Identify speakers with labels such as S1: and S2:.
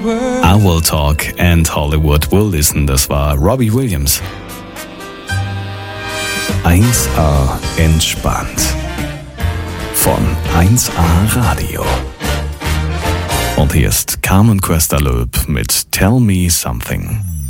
S1: I Will Talk and Hollywood Will Listen. Das war Robbie Williams. 1A entspannt. Von 1A Radio. Und hier ist Carmen Cuesta-Loeb mit Tell Me Something.